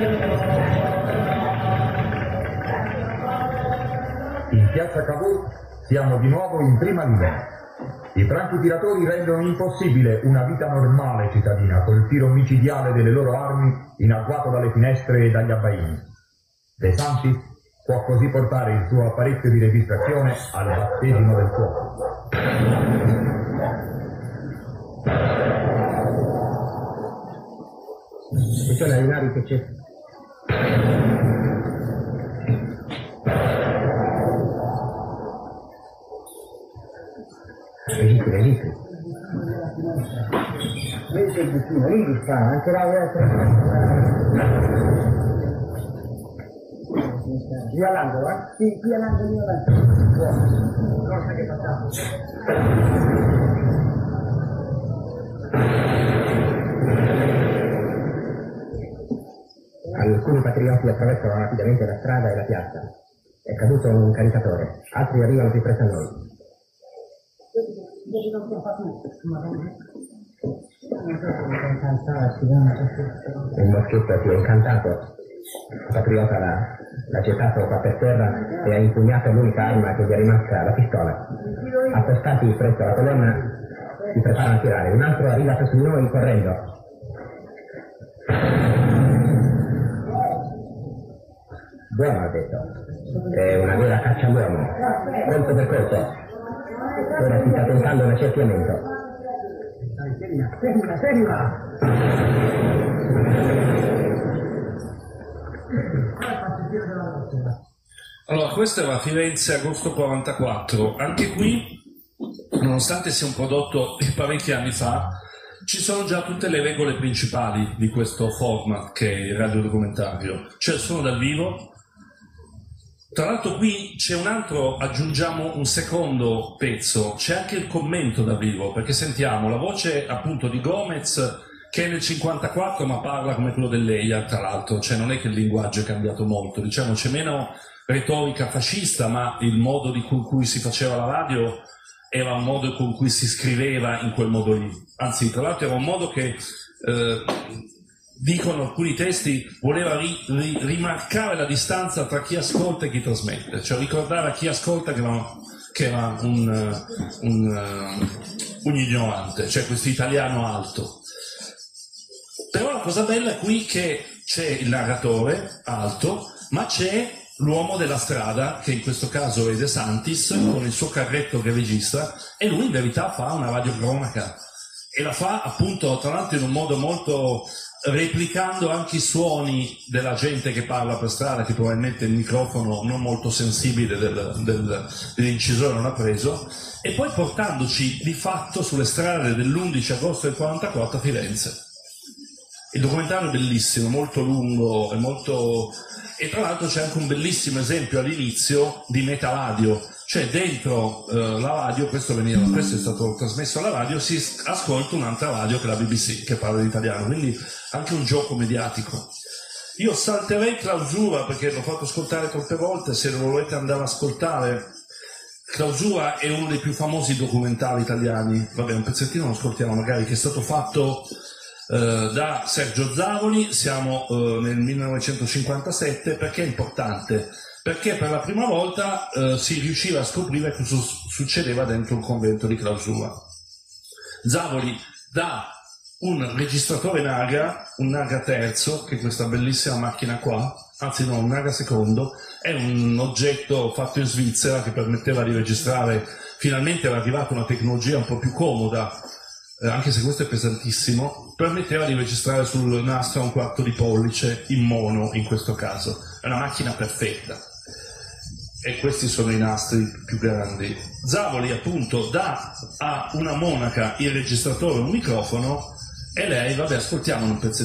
In piazza Cavour siamo di nuovo in prima linea. I francotiradori rendono impossibile una vita normale cittadina col tiro micidiale delle loro armi in agguato dalle finestre e dagli abbaini. De Santis può così portare il suo apparecchio di registrazione al battesimo del fuoco. Attenzione ai binari che c'è. Registri. Vedi il buttino, lì sta, anche là. Qui all'angolo, eh? Sì, qui all'angolo, cosa che facciamo? Alcuni patrioti attraversano rapidamente la strada e la piazza. È caduto un caricatore, altri arrivano più presto a noi. Il moschetto si è incantato. Il patriota l'ha gettato qua per terra e ha impugnato l'unica arma che gli è rimasta, la pistola. Appostati presso alla colonna, si preparano a tirare. Un altro arriva su noi correndo. Buono, ha detto. È una vera caccia all'uomo. Colpo per colpo. Ora si sta tentando un accerchiamento. Ferma! Allora, questa era Firenze, agosto 44. Anche qui, nonostante sia un prodotto di parecchi anni fa, ci sono già tutte le regole principali di questo format che è il radiodocumentario. C'è il suono dal vivo. Tra l'altro qui c'è un altro, aggiungiamo un secondo pezzo, c'è anche il commento da vivo, perché sentiamo la voce appunto di Gomez che è nel 54 ma parla come quello dell'EIA, tra l'altro, cioè non è che il linguaggio è cambiato molto, diciamo c'è meno retorica fascista, ma il modo con cui si faceva la radio era un modo con cui si scriveva in quel modo lì, anzi tra l'altro era un modo che dicono alcuni testi, voleva rimarcare la distanza tra chi ascolta e chi trasmette, cioè ricordare a chi ascolta che era un ignorante, cioè questo italiano alto. Però la cosa bella è qui che c'è il narratore alto, ma c'è l'uomo della strada, che in questo caso è De Santis, con il suo carretto che registra, e lui in verità fa una radiocronaca, e la fa appunto tra l'altro in un modo molto replicando anche i suoni della gente che parla per strada, che probabilmente il microfono non molto sensibile dell'incisore non ha preso, e poi portandoci di fatto sulle strade dell'11 agosto del 44 a Firenze. Il documentario è bellissimo, molto lungo e tra l'altro c'è anche un bellissimo esempio all'inizio di metaradio, cioè dentro la radio, questo è stato trasmesso alla radio, si ascolta un'altra radio che è la BBC, che parla l'italiano, quindi anche un gioco mediatico. Io salterei Clausura perché l'ho fatto ascoltare troppe volte, se lo volete andare ad ascoltare. Clausura è uno dei più famosi documentari italiani, vabbè un pezzettino lo ascoltiamo magari, che è stato fatto da Sergio Zavoli, siamo nel 1957, perché è importante? Perché per la prima volta si riusciva a scoprire cosa succedeva dentro il convento di Clausura. Zavoli dà un registratore Naga, un Naga terzo, che è questa bellissima macchina qua, anzi no, un Naga secondo, è un oggetto fatto in Svizzera che permetteva di registrare, finalmente era arrivata una tecnologia un po' più comoda, anche se questo è pesantissimo, permetteva di registrare sul nastro a 1/4 di pollice in mono in questo caso. È una macchina perfetta. E questi sono i nastri più grandi. Zavoli appunto dà a una monaca il registratore, un microfono, e lei, vabbè, ascoltiamo un pezzettino.